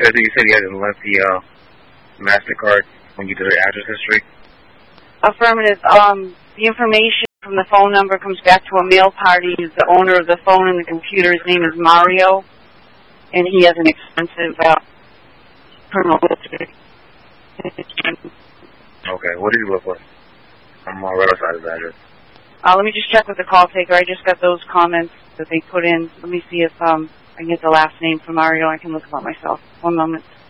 you said you had a lengthy MasterCard when you did the address history? Affirmative. The information from the phone number comes back to a mail party. The owner of the phone and the computer, his name is Mario, and he has an extensive criminal history. Okay, what did you look for? I'm right outside of the address. Let me just check with the call taker. I just got those comments that they put in. Let me see if I can get the last name from Mario. I can look them up myself. One moment.